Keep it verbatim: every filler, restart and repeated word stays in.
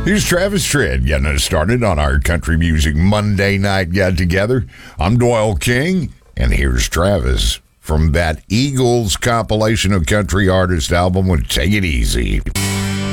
Here's Travis Tritt getting us started on our Country Music Monday Night Get Together. I'm Doyle King, and here's Travis from that Eagles compilation of country artist album with Take It Easy.